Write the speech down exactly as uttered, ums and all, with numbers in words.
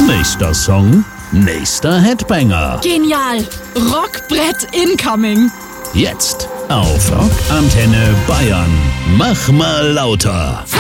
Nächster Song, nächster Headbanger. Genial. Rockbrett incoming. Jetzt auf Rockantenne Bayern. Mach mal lauter.